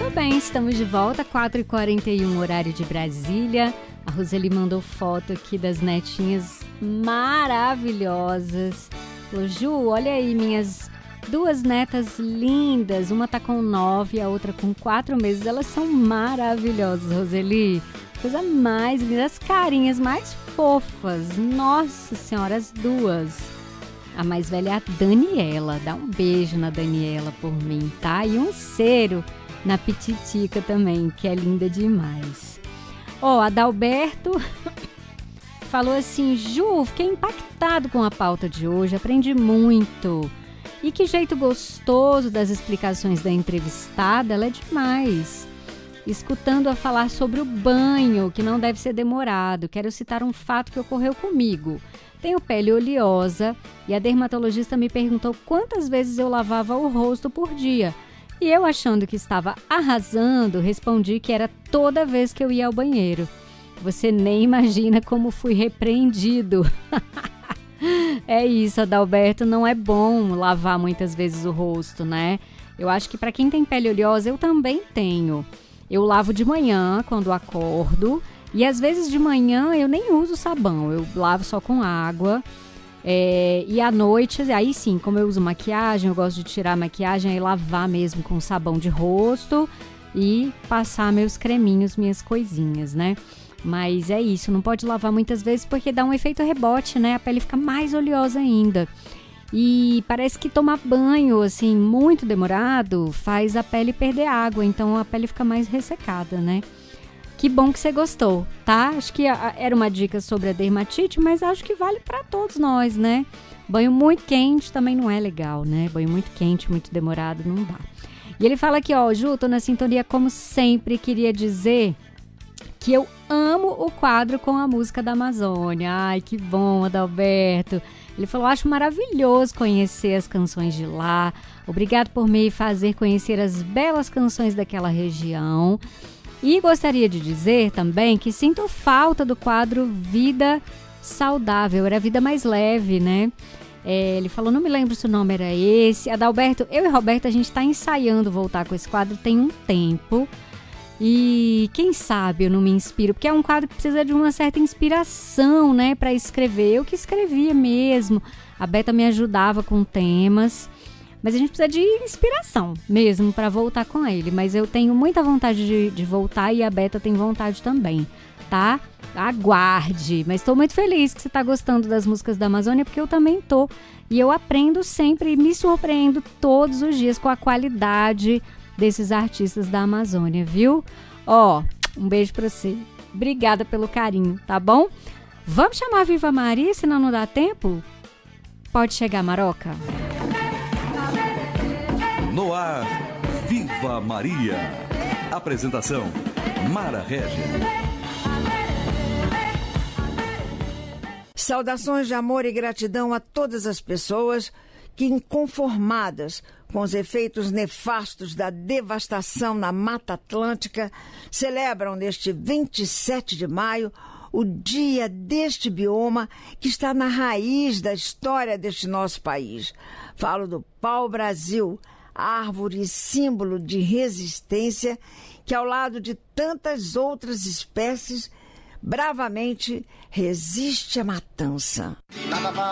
Muito bem, estamos de volta, 4h41, horário de Brasília. A Roseli mandou foto aqui das netinhas maravilhosas. Falou, Ju, olha aí minhas duas netas lindas. Uma tá com 9 e a outra com 4 meses. Elas são maravilhosas, Roseli. Coisa mais linda, as carinhas mais fofas. Nossa Senhora, as duas. A mais velha é a Daniela. Dá um beijo na Daniela por mim, tá? E um cheiro na Pititica também, que é linda demais. Ó, Adalberto falou assim, Ju, fiquei impactado com a pauta de hoje, aprendi muito. E que jeito gostoso das explicações da entrevistada, ela é demais. Escutando-a falar sobre o banho, que não deve ser demorado, quero citar um fato que ocorreu comigo. Tenho pele oleosa e a dermatologista me perguntou quantas vezes eu lavava o rosto por dia. E eu, achando que estava arrasando, respondi que era toda vez que eu ia ao banheiro. Você nem imagina como fui repreendido. É isso, Adalberto, não é bom lavar muitas vezes o rosto, né? Eu acho que para quem tem pele oleosa, eu também tenho. Eu lavo de manhã, quando acordo, e às vezes de manhã eu nem uso sabão, eu lavo só com água. E à noite, aí sim, como eu uso maquiagem, eu gosto de tirar a maquiagem e lavar mesmo com sabão de rosto e passar meus creminhos, minhas coisinhas, né? Mas é isso, não pode lavar muitas vezes porque dá um efeito rebote, né? A pele fica mais oleosa ainda. E parece que tomar banho, assim, muito demorado, faz a pele perder água, então a pele fica mais ressecada, né? Que bom que você gostou, tá? Acho que era uma dica sobre a dermatite, mas acho que vale para todos nós, né? Banho muito quente também não é legal, né? Banho muito quente, muito demorado, não dá. E ele fala aqui, ó, Ju, tô na sintonia como sempre, queria dizer que eu amo o quadro com a música da Amazônia. Ai, que bom, Adalberto. Ele falou, acho maravilhoso conhecer as canções de lá. Obrigado por me fazer conhecer as belas canções daquela região. E gostaria de dizer também que sinto falta do quadro Vida Saudável, era Vida Mais Leve, né? Ele falou, não me lembro se o nome era esse. Adalberto, eu e Roberto, a gente está ensaiando voltar com esse quadro tem um tempo. E quem sabe eu não me inspiro, porque é um quadro que precisa de uma certa inspiração, né, para escrever. Eu que escrevia mesmo, a Beta me ajudava com temas. Mas a gente precisa de inspiração mesmo para voltar com ele. Mas eu tenho muita vontade de voltar e a Beta tem vontade também, tá? Aguarde. Mas estou muito feliz que você está gostando das músicas da Amazônia, porque eu também tô. E eu aprendo sempre e me surpreendo todos os dias com a qualidade desses artistas da Amazônia, viu? Ó, um beijo para você. Obrigada pelo carinho, tá bom? Vamos chamar a Viva Maria, senão não dá tempo? Pode chegar, Maroca. No ar, Viva Maria. Apresentação, Mara Régia. Saudações de amor e gratidão a todas as pessoas que, inconformadas com os efeitos nefastos da devastação na Mata Atlântica, celebram neste 27 de maio o dia deste bioma que está na raiz da história deste nosso país. Falo do pau-brasil, árvore símbolo de resistência que, ao lado de tantas outras espécies, bravamente resiste à matança.